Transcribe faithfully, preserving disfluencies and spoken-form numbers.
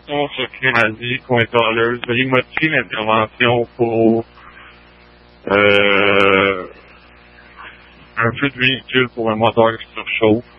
intervention sur Crémazie, Coin-Tolleuse. Veuillez modifier l'intervention pour euh, un feu de véhicule pour un moteur qui surchauffe.